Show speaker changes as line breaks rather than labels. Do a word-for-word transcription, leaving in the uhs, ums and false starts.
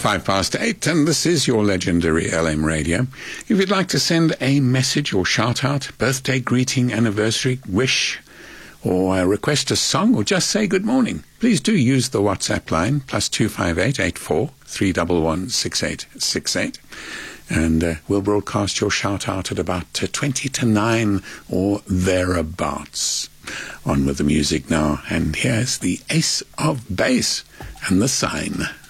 Five past eight, and this is your legendary L M Radio. If you'd like to send a message or shout-out, birthday greeting, anniversary, wish, or uh, request a song, or just say good morning, please do use the WhatsApp line, plus two five eight, eight four, three one one, six eight six eight. And uh, we'll broadcast your shout-out at about uh, twenty to nine or thereabouts. On with the music now, and here's the Ace of Base and The Sign.